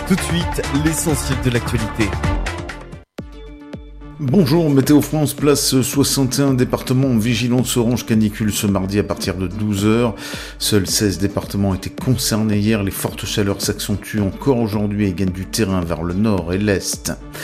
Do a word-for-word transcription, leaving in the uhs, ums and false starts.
Tout de suite, l'essentiel de l'actualité. Bonjour, Météo France place soixante et un départements en vigilance orange canicule ce mardi à partir de douze heures. Seuls seize départements étaient concernés hier. Les fortes chaleurs s'accentuent encore aujourd'hui et gagnent du terrain vers le nord et l'est.